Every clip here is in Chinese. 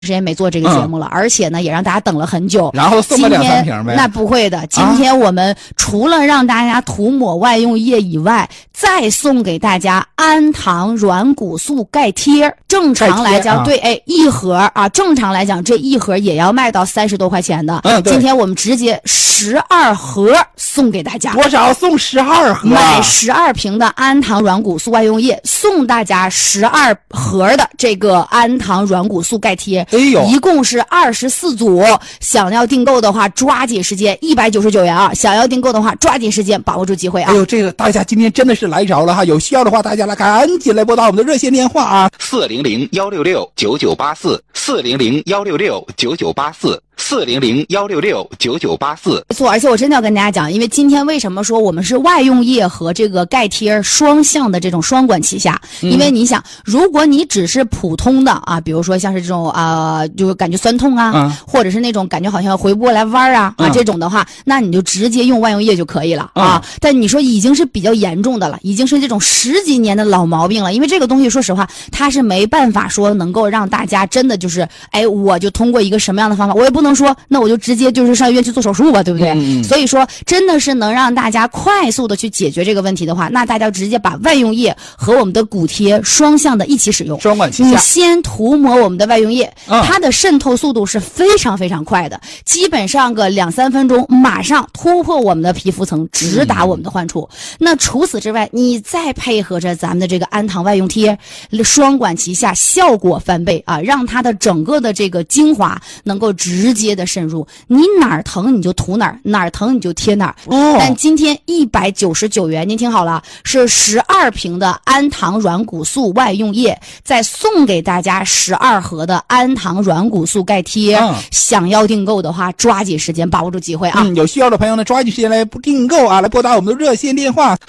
时间没做这个节目了，而且呢也让大家等了很久， 然后送了2-3瓶呗。 那不会的，今天我们除了让大家涂抹外用液以外，再送给大家氨糖软骨素钙贴。正常来讲，对，一盒啊，正常来讲这一盒也要卖到30多块钱的。今天我们直接12盒送给大家。 多少？送12盒？ 买12瓶的氨糖软骨素外用液，送大家12盒的这个氨糖软骨素钙贴。一共是24组，想要订购的话抓紧时间，199元啊！想要订购的话抓紧时间，把握住机会啊！ 这个大家今天真的是来着了哈，有需要的话大家来赶紧来拨打我们的热线电话啊 ，400-166-9984，400-166-9984，400-166-9984。没错，而且我真的要跟大家讲，因为今天为什么说我们是外用液和这个钙贴双向的这种双管齐下？因为你想，如果你只是普通的啊，比如说像是这种就是感觉酸痛啊，或者是那种感觉好像回不过来弯啊这种的话，那你就直接用外用液就可以了啊。但你说已经是比较严重的了，已经是这种10几年的老毛病了，因为这个东西说实话，它是没办法说能够让大家真的就是我就通过一个什么样的方法，我也不能说那我就直接就是上医院去做手术吧，对不对？所以说真的是能让大家快速的去解决这个问题的话，那大家直接把外用液和我们的骨贴双向的一起使用， 双管齐下。 你先涂抹我们的外用液，它的渗透速度是非常非常快的，基本上个2-3分钟马上突破我们的皮肤层，直达我们的患处。那除此之外，你再配合着咱们的这个氨糖外用贴，双管齐下，效果翻倍啊，让它的整个的这个精华能够直接的渗入，你哪儿疼你就涂哪儿，哪儿疼你就贴哪儿。但今天199元，您听好了，是12瓶的氨糖软骨素外用液，再送给大家12盒的氨糖软骨素钙贴。想要订购的话抓紧时间，把握住机会啊。 有需要的朋友呢抓紧时间来订购啊，来拨打我们的热线电话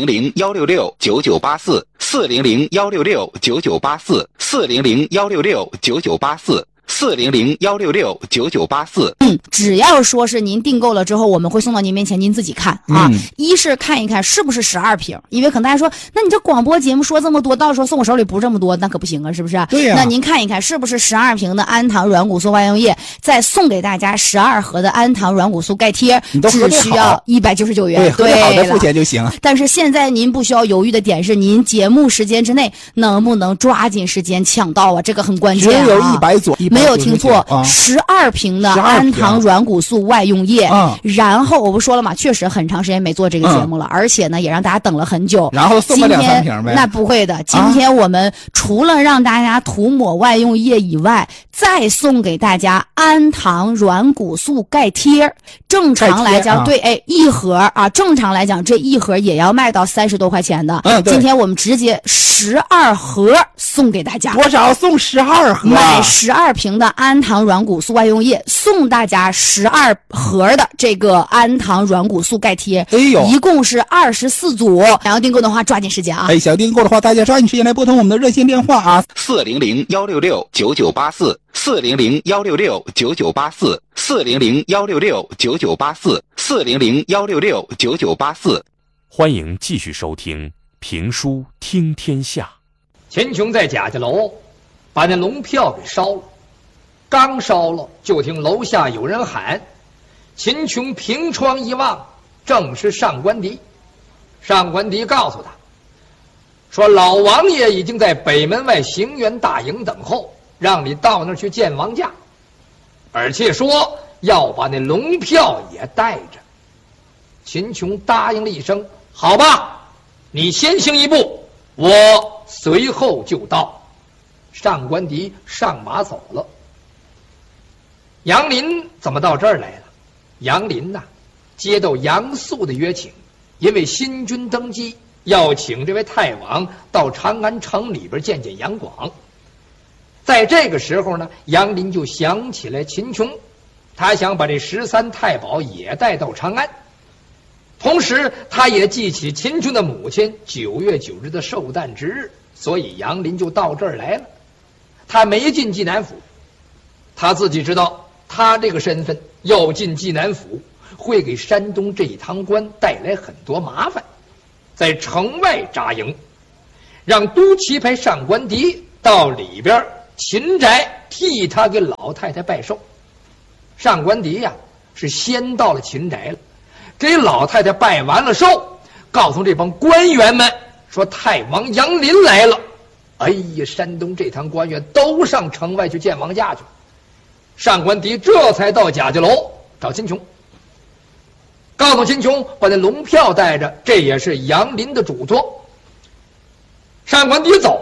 400-166-9984，400-166-9984，400-166-9984。只要说是您订购了之后，我们会送到您面前，您自己看啊。一是看一看是不是12瓶，因为可能大家说，那你这广播节目说这么多，到时候送我手里不是这么多，那可不行啊，是不是？ 对呀。 那您看一看是不是12瓶的氨糖软骨素外用液，再送给大家12盒的氨糖软骨素钙贴，只需要199元。 对，好的付钱就行。 但是现在您不需要犹豫的点是，您节目时间之内能不能抓紧时间抢到啊？这个很关键啊。 只有100组， 没有听错，12瓶的氨糖软骨素外用液。然后我不说了嘛，确实很长时间没做这个节目了，而且呢也让大家等了很久。 然后送了2-3瓶呗。 那不会的，今天我们除了让大家涂抹外用液以外，再送给大家氨糖软骨素钙贴。正常来讲，对，一盒啊，正常来讲这一盒也要卖到30多块钱的。今天我们直接12盒送给大家。 多少？送12盒？ 买12瓶的氨糖软骨素外用液，送大家12盒的这个氨糖软骨素钙贴。一共是24组。想要订购的话抓紧时间啊。 想要订购的话大家抓紧时间来拨通我们的热线电话啊 ，400-166-9984，400-166-9984，400-166-9984。欢迎继续收听评书听天下。 秦琼在贾家楼把那龙票给烧了，刚烧了就听楼下有人喊。秦琼凭窗一望，正是上官迪。上官迪告诉他说，老王爷已经在北门外行辕大营等候，让你到那儿去见王驾，而且说要把那龙票也带着。秦琼答应了一声，好吧，你先行一步，我随后就到。上官迪上马走了。杨林怎么到这儿来了？杨林呐，接到杨素的约请，因为新君登基，要请这位太王到长安城里边见见杨广。在这个时候呢，杨林就想起来秦琼，他想把这13太保也带到长安。同时他也记起秦琼的母亲9月9日的寿诞之日，所以杨林就到这儿来了。他没进济南府，他自己知道他这个身份要进济南府会给山东这一趟官带来很多麻烦，在城外扎营，让都旗牌上官迪到里边秦宅替他给老太太拜寿。上官迪呀，是先到了秦宅了，给老太太拜完了寿，告诉这帮官员们说太王杨林来了。哎呀，山东这堂官员都上城外去见王驾去。上官迪这才到贾家楼找秦琼，告诉秦琼把那龙票带着，这也是杨林的嘱托。上官迪走